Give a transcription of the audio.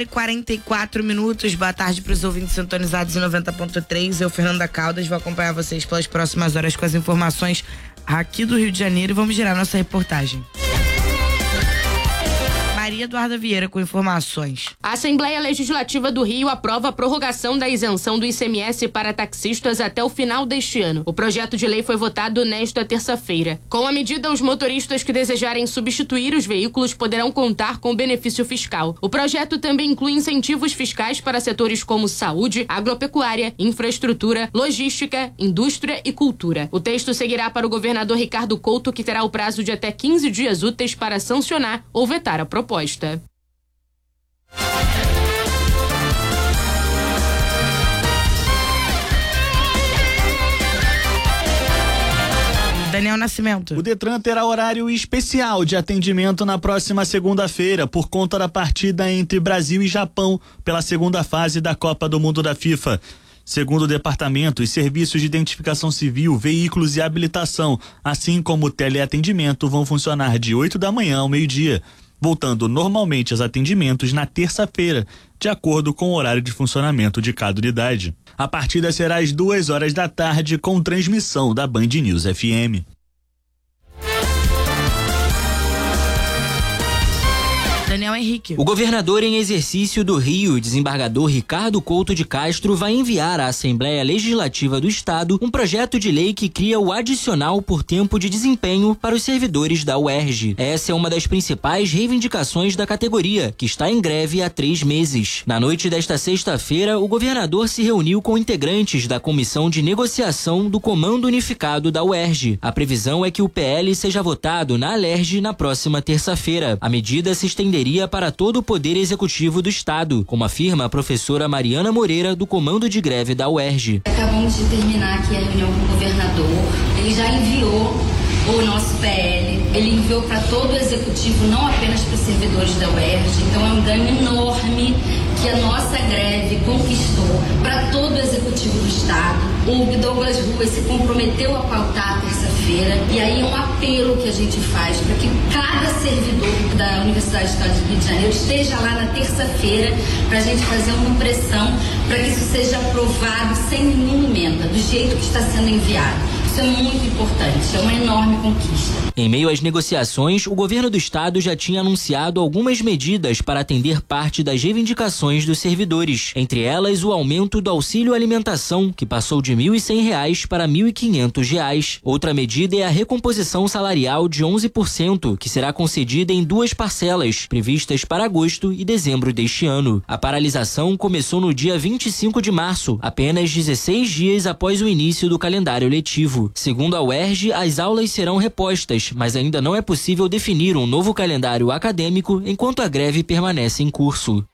1h44. Boa tarde para os ouvintes sintonizados em 90.3. Eu, Fernanda Caldas, vou acompanhar vocês pelas próximas horas com as informações aqui do Rio de Janeiro e vamos girar nossa reportagem. Maria Eduarda Vieira com informações. A Assembleia Legislativa do Rio aprova a prorrogação da isenção do ICMS para taxistas até o final deste ano. O projeto de lei foi votado nesta terça-feira. Com a medida, os motoristas que desejarem substituir os veículos poderão contar com benefício fiscal. O projeto também inclui incentivos fiscais para setores como saúde, agropecuária, infraestrutura, logística, indústria e cultura. O texto seguirá para o governador Ricardo Couto, que terá o prazo de até 15 dias úteis para sancionar ou vetar a proposta. Daniel Nascimento. O Detran terá horário especial de atendimento na próxima segunda-feira por conta da partida entre Brasil e Japão pela segunda fase da Copa do Mundo da FIFA. Segundo o departamento, os serviços de identificação civil, veículos e habilitação, assim como o teleatendimento, vão funcionar de 8 da manhã ao meio-dia, voltando normalmente aos atendimentos na terça-feira, de acordo com o horário de funcionamento de cada unidade. A partida será às 2h da tarde, com transmissão da Band News FM. Daniel Henrique. O governador em exercício do Rio, desembargador Ricardo Couto de Castro, vai enviar à Assembleia Legislativa do Estado um projeto de lei que cria o adicional por tempo de desempenho para os servidores da UERJ. Essa é uma das principais reivindicações da categoria, que está em greve há 3 meses. Na noite desta sexta-feira, o governador se reuniu com integrantes da Comissão de Negociação do Comando Unificado da UERJ. A previsão é que o PL seja votado na Alerj na próxima terça-feira. A medida se estenderia para todo o Poder Executivo do Estado, como afirma a professora Mariana Moreira, do Comando de Greve da UERJ. Acabamos de terminar aqui a reunião com o governador. Ele já enviou o nosso PL, ele enviou para todo o Executivo, não apenas para os servidores da UERJ. Então é um ganho enorme que a nossa greve conquistou para todo o Executivo do Estado. O Douglas Ruas se comprometeu a pautar terça-feira, e aí é um apelo que a gente faz para que cada servidor da Universidade do Estado do Rio de Janeiro esteja lá na terça-feira para a gente fazer uma pressão para que isso seja aprovado sem nenhuma emenda, do jeito que está sendo enviado. Isso é muito importante, é uma enorme conquista. Em meio às negociações, o governo do estado já tinha anunciado algumas medidas para atender parte das reivindicações dos servidores. Entre elas, o aumento do auxílio alimentação, que passou de R$ 1.100 para R$ 1.500. Outra medida é a recomposição salarial de 11%, que será concedida em 2 parcelas, previstas para agosto e dezembro deste ano. A paralisação começou no dia 25 de março, apenas 16 dias após o início do calendário letivo. Segundo a UERJ, as aulas serão repostas, mas ainda não é possível definir um novo calendário acadêmico enquanto a greve permanece em curso.